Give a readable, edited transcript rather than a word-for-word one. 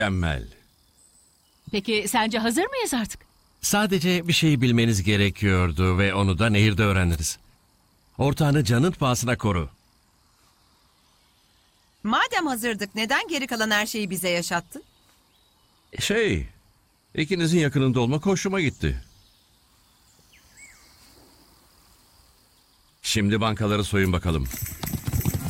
Mükemmel. Peki sence hazır mıyız artık? Sadece bir şey bilmeniz gerekiyordu ve onu da nehirde öğrendiniz. Ortağını canın pahasına koru. Madem hazırdık, neden geri kalan her şeyi bize yaşattın? İkinizin yakınında olmak hoşuma gitti. Şimdi bankaları soyun bakalım.